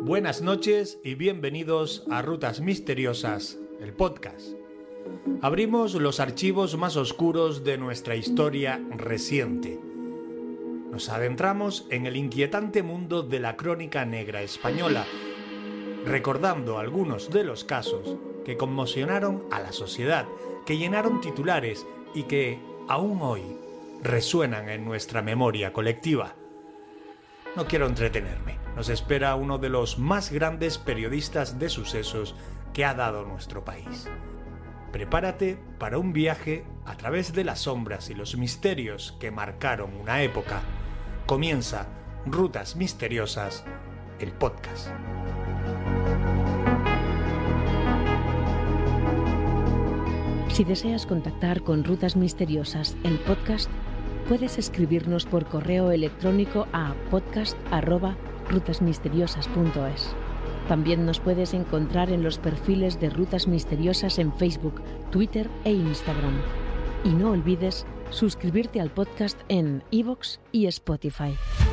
Buenas noches y bienvenidos a Rutas Misteriosas, el podcast. Abrimos los archivos más oscuros de nuestra historia reciente. Nos adentramos en el inquietante mundo de la crónica negra española, recordando algunos de los casos que conmocionaron a la sociedad, que llenaron titulares y que, aún hoy, resuenan en nuestra memoria colectiva. No quiero entretenerme. Nos espera uno de los más grandes periodistas de sucesos que ha dado nuestro país. Prepárate para un viaje a través de las sombras y los misterios que marcaron una época. Comienza Rutas Misteriosas, el podcast. Si deseas contactar con Rutas Misteriosas, el podcast, puedes escribirnos por correo electrónico a podcast@rutasmisteriosas.es. También nos puedes encontrar en los perfiles de Rutas Misteriosas en Facebook, Twitter e Instagram. Y no olvides suscribirte al podcast en iVoox y Spotify.